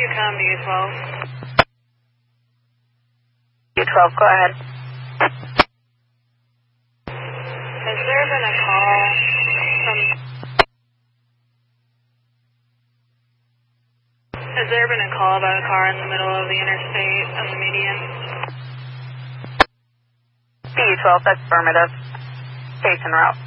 to come to U12. U12, go ahead. Has there been a call from... Has there been a call about a car in the middle of the interstate on the median? U12, that's affirmative. Station route.